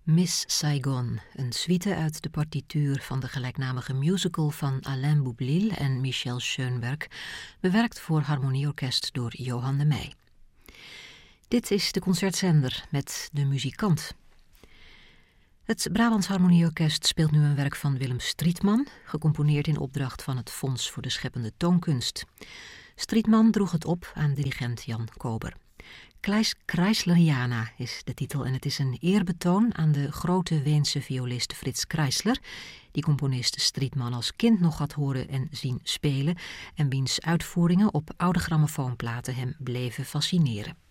Miss Saigon, een suite uit de partituur van de gelijknamige musical van Alain Boublil en Michel Schönberg, bewerkt voor harmonieorkest door Johan de Meij. Dit is de concertzender met De Muzikant. Het Brabants Harmonieorkest speelt nu een werk van Willem Strietman, gecomponeerd in opdracht van het Fonds voor de Scheppende Toonkunst. Strietman droeg het op aan dirigent Jan Kober. Kreisleriana is de titel en het is een eerbetoon aan de grote Weense violist Frits Kreisler, die componist Strietman als kind nog had horen en zien spelen en wiens uitvoeringen op oude grammofoonplaten hem bleven fascineren.